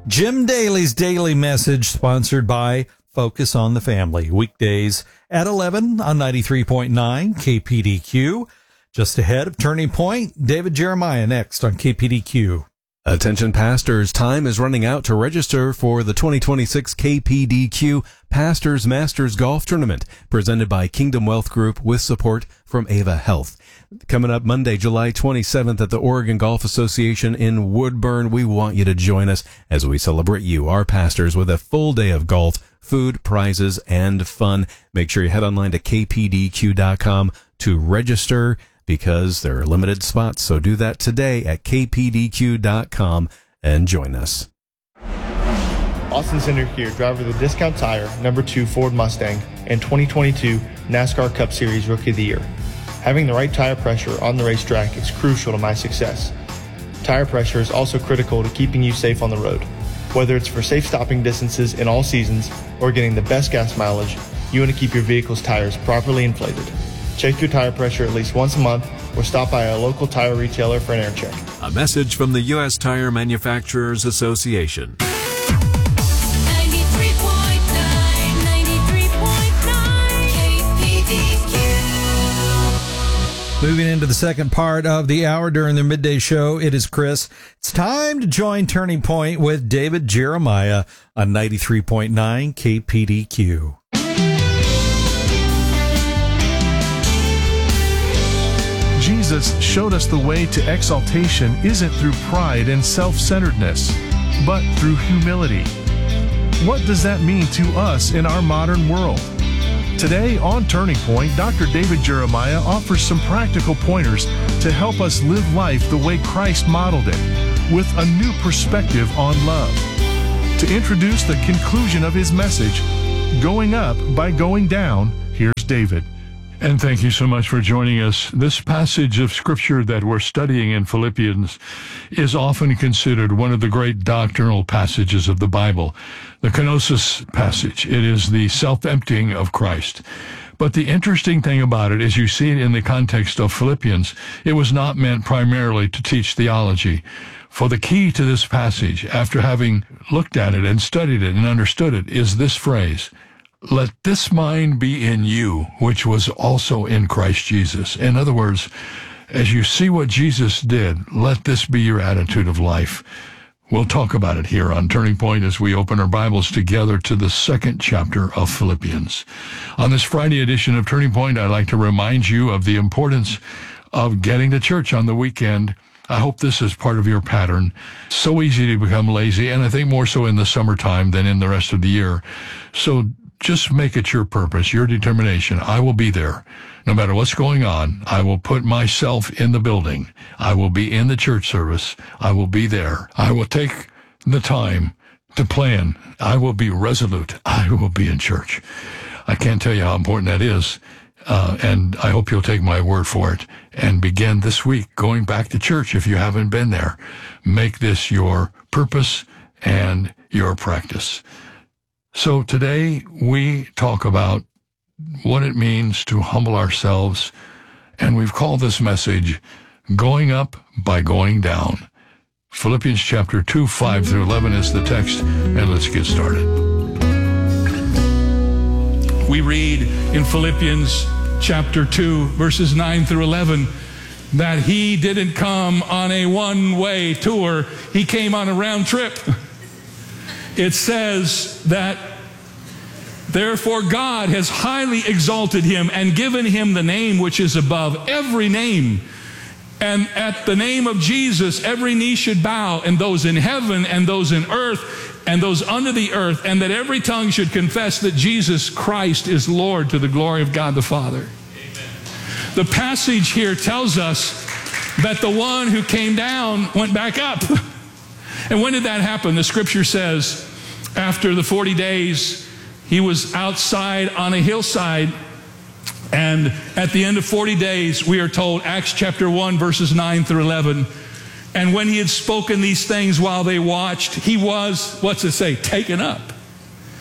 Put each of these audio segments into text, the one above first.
Jim Daly's Daily Message, sponsored by Focus on the Family. Weekdays at 11 on 93.9 KPDQ. Just ahead of Turning Point, David Jeremiah next on KPDQ. Attention pastors, time is running out to register for the 2026 KPDQ Pastors Masters Golf Tournament, presented by Kingdom Wealth Group with support from Ava Health. Coming up Monday, July 27th at the Oregon Golf Association in Woodburn. We want you to join us as we celebrate you, our pastors, with a full day of golf, food, prizes, and fun. Make sure you head online to kpdq.com to register, because there are limited spots. So do that today at kpdq.com and join us. Austin Center here, driver of the Discount Tire, number 2 Ford Mustang, and 2022 NASCAR Cup Series Rookie of the Year. Having the right tire pressure on the racetrack is crucial to my success. Tire pressure is also critical to keeping you safe on the road. Whether it's for safe stopping distances in all seasons or getting the best gas mileage, you want to keep your vehicle's tires properly inflated. Check your tire pressure at least once a month or stop by a local tire retailer for an air check. A message from the U.S. Tire Manufacturers Association. 93.9 KPDQ. Moving into the second part of the hour during the midday show, it is Chris. It's time to join Turning Point with David Jeremiah on 93.9 KPDQ. Jesus showed us the way to exaltation isn't through pride and self-centeredness, but through humility. What does that mean to us in our modern world? Today on Turning Point, Dr. David Jeremiah offers some practical pointers to help us live life the way Christ modeled it, with a new perspective on love. To introduce the conclusion of his message, Going Up by Going Down, here's David. And thank you so much for joining us. This passage of Scripture that we're studying in Philippians is often considered one of the great doctrinal passages of the Bible, the kenosis passage. It is the self-emptying of Christ. But the interesting thing about it is you see it in the context of Philippians. It was not meant primarily to teach theology. For the key to this passage, after having looked at it and studied it and understood it, is this phrase: let this mind be in you, which was also in Christ Jesus. In other words, as you see what Jesus did, let this be your attitude of life. We'll talk about it here on Turning Point as we open our Bibles together to the second chapter of Philippians. On this Friday edition of Turning Point, I'd like to remind you of the importance of getting to church on the weekend. I hope this is part of your pattern. So easy to become lazy, and I think more so in the summertime than in the rest of the year. So just make it your purpose, your determination. I will be there. No matter what's going on, I will put myself in the building. I will be in the church service. I will be there. I will take the time to plan. I will be resolute. I will be in church. I can't tell you how important that is. And I hope you'll take my word for it and begin this week going back to church if you haven't been there. Make this your purpose and your practice. So today we talk about what it means to humble ourselves, and we've called this message Going Up by Going Down. Philippians chapter 2, 5 through 11 is the text, and let's get started. We read in Philippians chapter 2, verses 9 through 11, that he didn't come on a one-way tour. He came on a round trip. It says that, therefore God has highly exalted him and given him the name which is above every name. And at the name of Jesus, every knee should bow, and those in heaven and those in earth and those under the earth, and that every tongue should confess that Jesus Christ is Lord, to the glory of God the Father. Amen. The passage here tells us that the one who came down went back up. And when did that happen? The scripture says, after the 40 days, he was outside on a hillside. And at the end of 40 days, we are told, Acts chapter 1, verses 9 through 11. And when he had spoken these things while they watched, he was, what's it say, taken up.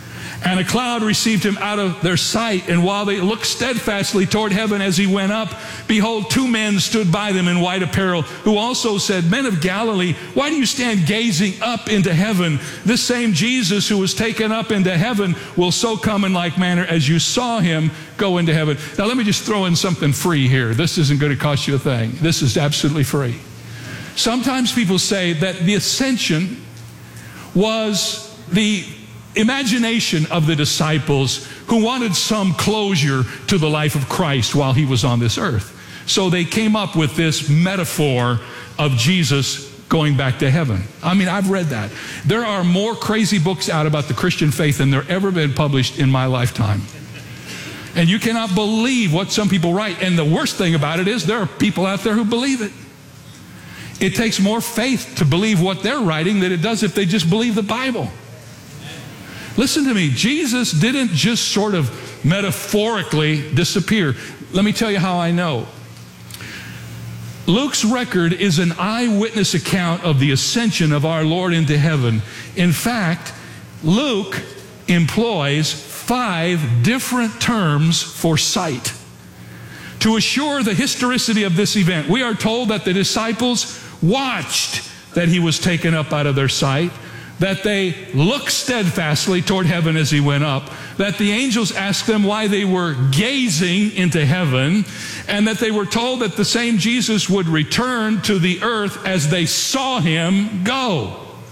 And a cloud received him out of their sight. And while they looked steadfastly toward heaven as he went up, behold, 2 men stood by them in white apparel, who also said, Men of Galilee, why do you stand gazing up into heaven? This same Jesus who was taken up into heaven will so come in like manner as you saw him go into heaven. Now let me just throw in something free here. This isn't going to cost you a thing. This is absolutely free. Sometimes people say that the ascension was the imagination of the disciples who wanted some closure to the life of Christ while he was on this earth. So they came up with this metaphor of Jesus going back to heaven. I mean, I've read that. There are more crazy books out about the Christian faith than there ever been published in my lifetime. And you cannot believe what some people write. And the worst thing about it is there are people out there who believe it. It takes more faith to believe what they're writing than it does if they just believe the Bible. Listen to me. Jesus didn't just sort of metaphorically disappear. Let me tell you how I know. Luke's record is an eyewitness account of the ascension of our Lord into heaven. In fact, Luke employs 5 different terms for sight. To assure the historicity of this event, we are told that the disciples watched that he was taken up out of their sight, that they looked steadfastly toward heaven as he went up, that the angels asked them why they were gazing into heaven, and that they were told that the same Jesus would return to the earth as they saw him go.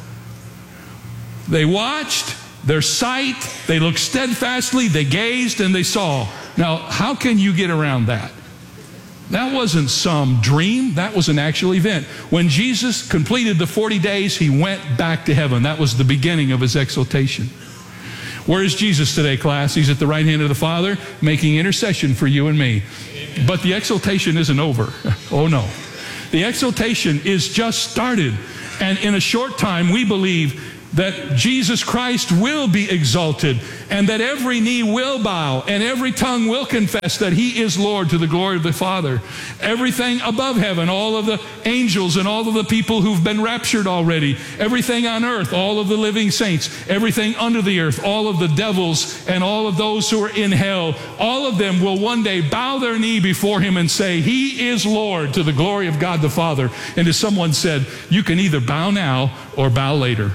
They watched, their sight, they looked steadfastly, they gazed, and they saw. Now, how can you get around that? That wasn't some dream. That was an actual event. When Jesus completed the 40 days, he went back to heaven. That was the beginning of his exaltation. Where is Jesus today, class? He's at the right hand of the Father, making intercession for you and me. Amen. But the exaltation isn't over. Oh, no. The exaltation is just started. And in a short time, we believe that Jesus Christ will be exalted, and that every knee will bow, and every tongue will confess that he is Lord to the glory of the Father. Everything above heaven, all of the angels and all of the people who've been raptured already, everything on earth, all of the living saints, everything under the earth, all of the devils and all of those who are in hell, all of them will one day bow their knee before him and say, he is Lord to the glory of God the Father. And as someone said, you can either bow now or bow later.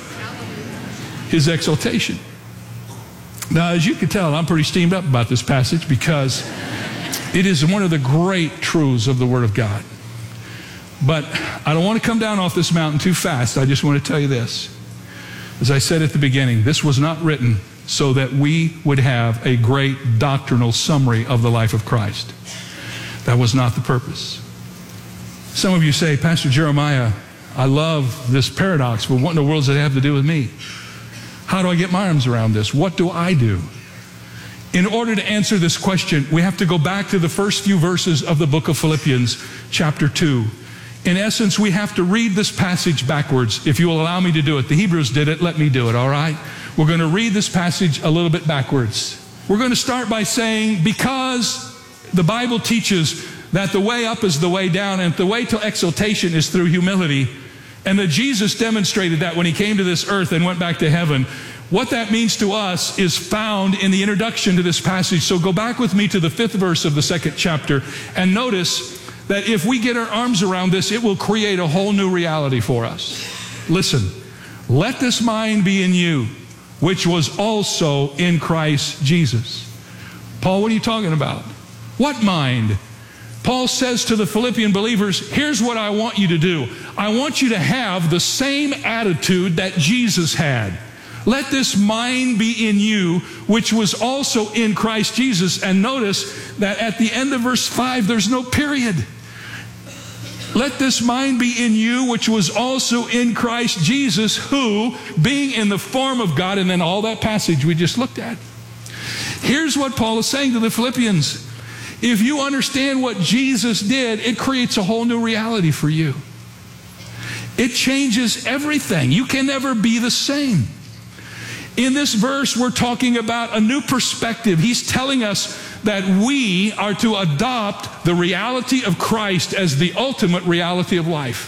His exaltation. Now, as you can tell, I'm pretty steamed up about this passage because it is one of the great truths of the Word of God. But I don't want to come down off this mountain too fast. I just want to tell you this. As I said at the beginning, this was not written so that we would have a great doctrinal summary of the life of Christ. That was not the purpose. Some of you say, Pastor Jeremiah, I love this paradox, but what in the world does it have to do with me? How do I get my arms around this? What do I do? In order to answer this question, we have to go back to the first few verses of the book of Philippians, chapter 2. In essence, we have to read this passage backwards, if you will allow me to do it. The Hebrews did it, let me do it, all right? We're going to read this passage a little bit backwards. We're going to start by saying, because the Bible teaches that the way up is the way down, and the way to exaltation is through humility, and that Jesus demonstrated that when he came to this earth and went back to heaven. What that means to us is found in the introduction to this passage. So go back with me to the 5th verse of the 2nd chapter and notice that if we get our arms around this, it will create a whole new reality for us. Listen, let this mind be in you, which was also in Christ Jesus. Paul, what are you talking about? What mind? Paul says to the Philippian believers, here's what I want you to do. I want you to have the same attitude that Jesus had. Let this mind be in you, which was also in Christ Jesus. And notice that at the end of verse 5, there's no period. Let this mind be in you, which was also in Christ Jesus, who, being in the form of God, and then all that passage we just looked at. Here's what Paul is saying to the Philippians. If you understand what Jesus did, it creates a whole new reality for you. It changes everything. You can never be the same. In this verse, we're talking about a new perspective. He's telling us that we are to adopt the reality of Christ as the ultimate reality of life.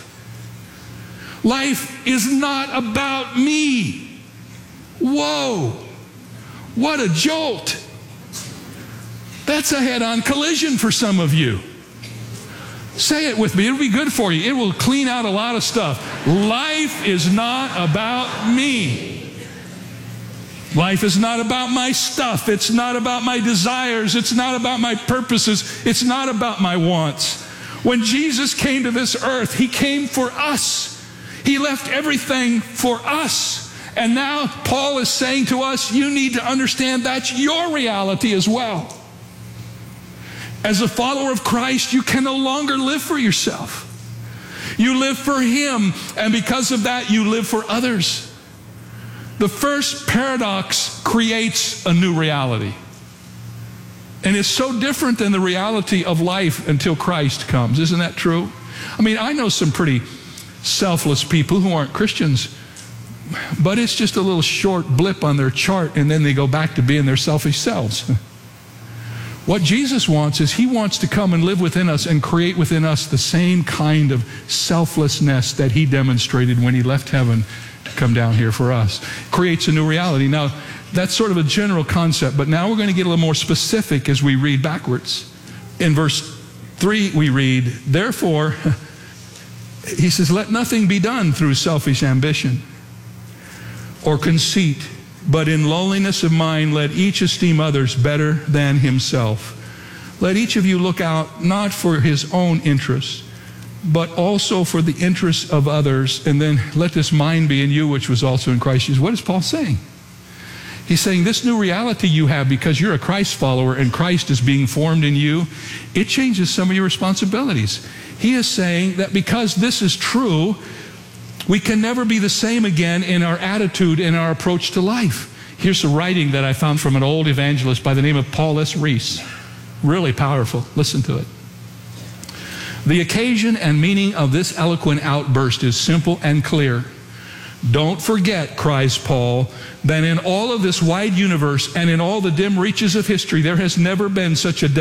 Life is not about me. Whoa. What a jolt. That's a head-on collision for some of you. Say it with me. It'll be good for you. It will clean out a lot of stuff. Life is not about me. Life is not about my stuff. It's not about my desires. It's not about my purposes. It's not about my wants. When Jesus came to this earth, He came for us. He left everything for us. And now Paul is saying to us, you need to understand that's your reality as well. As a follower of Christ, you can no longer live for yourself. You live for Him, and because of that, you live for others. The first paradox creates a new reality. And it's so different than the reality of life until Christ comes. Isn't that true? I mean, I know some pretty selfless people who aren't Christians, but it's just a little short blip on their chart, and then they go back to being their selfish selves. What Jesus wants is He wants to come and live within us and create within us the same kind of selflessness that He demonstrated when He left heaven to come down here for us. Creates a new reality. Now, that's sort of a general concept, but now we're going to get a little more specific as we read backwards. In verse 3 we read, therefore, he says, let nothing be done through selfish ambition or conceit, but in lowliness of mind, let each esteem others better than himself. Let each of you look out not for his own interests, but also for the interests of others. And then let this mind be in you, which was also in Christ Jesus. What is Paul saying? He's saying this new reality you have because you're a Christ follower and Christ is being formed in you, it changes some of your responsibilities. He is saying that because this is true, we can never be the same again in our attitude and our approach to life. Here's a writing that I found from an old evangelist by the name of Paul S. Reese. Really powerful. Listen to it. The occasion and meaning of this eloquent outburst is simple and clear. Don't forget, cries Paul, that in all of this wide universe and in all the dim reaches of history, there has never been such a